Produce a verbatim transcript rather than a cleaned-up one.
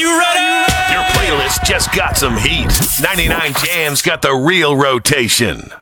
you ready? Your playlist just got some heat. ninety-nine Jam's got the real rotation.